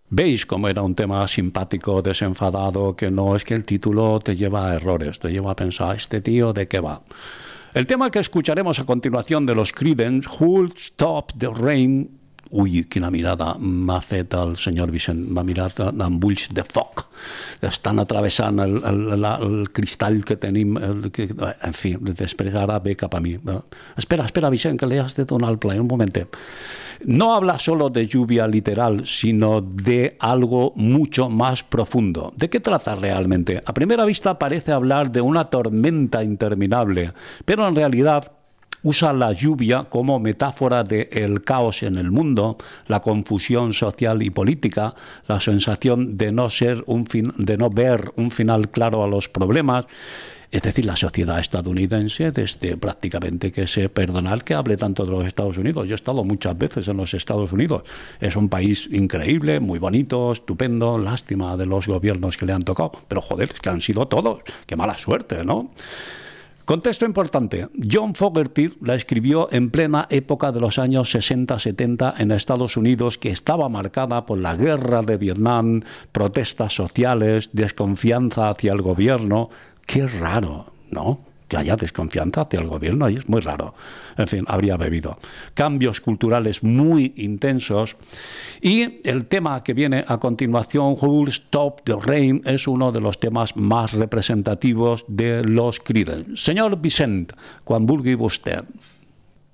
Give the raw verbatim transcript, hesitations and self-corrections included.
Veis cómo era un tema simpático, desenfadado, que no es que el título te lleva a errores, te lleva a pensar, ¿este tío de qué va? El tema que escucharemos a continuación de los Creedence, Who'll Stop the Rain. Ui, quina mirada m'ha fet el senyor Vicent, m'ha mirat amb ulls de foc. Estan atravessant el, el, el, el cristall que tenim, el, que, en fi, després ara ve cap a mi. Espera, espera, Vicent, que le has de donar el play, un momentet. No habla solo de lluvia literal, sino de algo mucho más profundo. ¿De qué trata realmente? A primera vista parece hablar de una tormenta interminable, pero en realidad usa la lluvia como metáfora del caos en el mundo, la confusión social y política, la sensación de no ser un fin, de no ver un final claro a los problemas. Es decir, la sociedad estadounidense, desde prácticamente que se perdonar que hable tanto de los Estados Unidos. Yo he estado muchas veces en los Estados Unidos. Es un país increíble, muy bonito, estupendo. Lástima de los gobiernos que le han tocado. Pero joder, es que han sido todos. Qué mala suerte, ¿no? Contexto importante. John Fogerty la escribió en plena época de los años sesenta setenta en Estados Unidos, que estaba marcada por la guerra de Vietnam, protestas sociales, desconfianza hacia el gobierno. Qué raro, ¿no? Que haya desconfianza hacia el gobierno, ahí es muy raro. En fin, habría bebido. Cambios culturales muy intensos. Y el tema que viene a continuación, Who'll Stop the Rain, es uno de los temas más representativos de los Creedence. Señor Vicent, quan vulgui vostè.